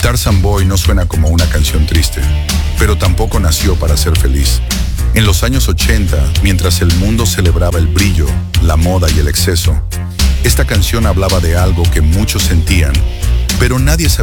Tarzan Boy no suena como una canción triste, pero tampoco nació para ser feliz. En los años 80, mientras el mundo celebraba el brillo, la moda y el exceso, esta canción hablaba de algo que muchos sentían, pero nadie sabía